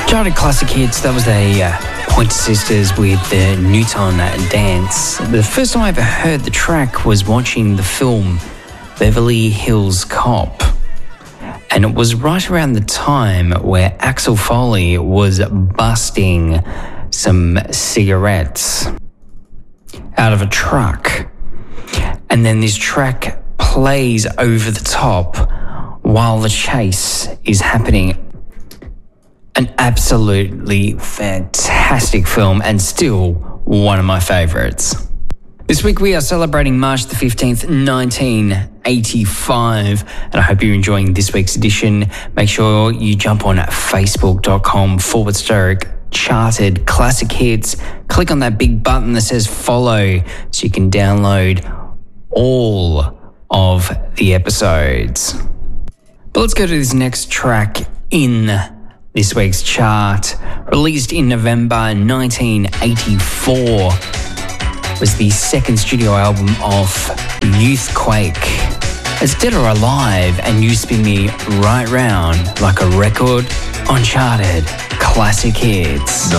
Charted Classic Hits, that was the Pointer Sisters with the Newton Dance. The first time I ever heard the track was watching the film Beverly Hills Cop. And it was right around the time where Axel Foley was busting some cigarettes out of a truck. And then this track plays over the top while the chase is happening. An absolutely fantastic film and still one of my favourites. This week we are celebrating March the 15th, 1985, and I hope you're enjoying this week's edition. Make sure you jump on facebook.com/charted classic hits. Click on that big button that says follow so you can download all of the episodes. But let's go to this next track in this week's chart. Released in November 1984, was the second studio album of Youthquake. It's Dead or Alive, and You Spin Me Right Round Like a Record on Charted Classic Hits.